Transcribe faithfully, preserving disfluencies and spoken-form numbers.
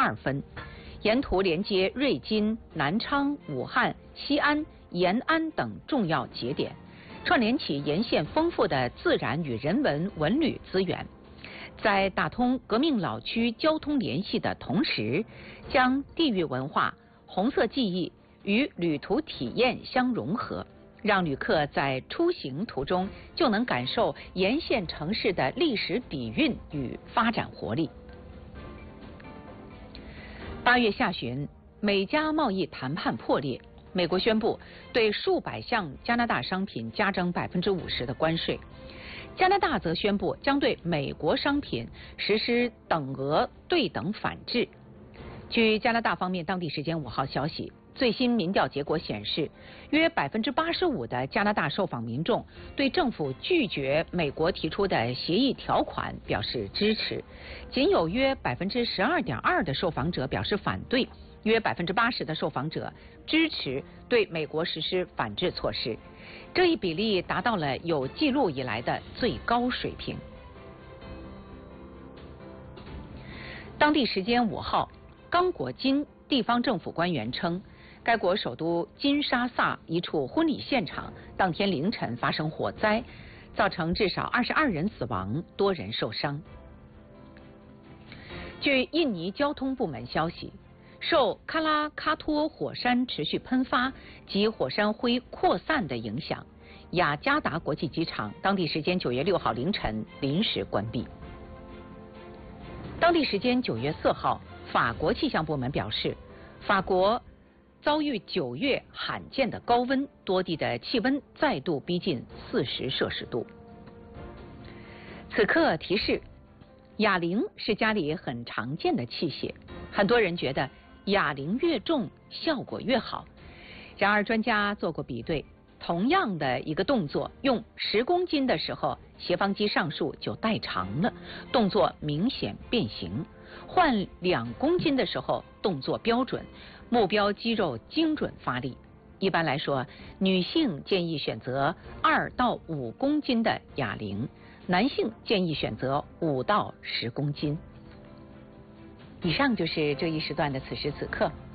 二分，沿途连接瑞金、南昌、武汉、西安、延安等重要节点，串联起沿线丰富的自然与人文文旅资源。在打通革命老区交通联系的同时，将地域文化、红色记忆与旅途体验相融合，让旅客在出行途中就能感受沿线城市的历史底蕴与发展活力。八月下旬，美加贸易谈判破裂，美国宣布对数百项加拿大商品加征百分之五十的关税。加拿大则宣布将对美国商品实施等额对等反制。据加拿大方面当地时间五号消息，最新民调结果显示，约百分之八十五的加拿大受访民众对政府拒绝美国提出的协议条款表示支持，仅有约百分之十二点二的受访者表示反对，约百分之八十的受访者支持对美国实施反制措施。这一比例达到了有记录以来的最高水平。当地时间五号，刚果金地方政府官员称，该国首都金沙萨一处婚礼现场当天凌晨发生火灾，造成至少二十二人死亡，多人受伤。据印尼交通部门消息，受喀拉喀托火山持续喷发及火山灰扩散的影响，雅加达国际机场当地时间九月六号凌晨临时关闭。当地时间九月四号，法国气象部门表示，法国遭遇九月罕见的高温，多地的气温再度逼近四十摄氏度。此刻提示，哑铃是家里很常见的器械，很多人觉得哑铃越重效果越好。然而专家做过比对，同样的一个动作，用十公斤的时候，斜方肌上束就代偿了，动作明显变形；换两公斤的时候，动作标准，目标肌肉精准发力。一般来说，女性建议选择二到五公斤的哑铃，男性建议选择五到十公斤。以上就是这一时段的此时此刻。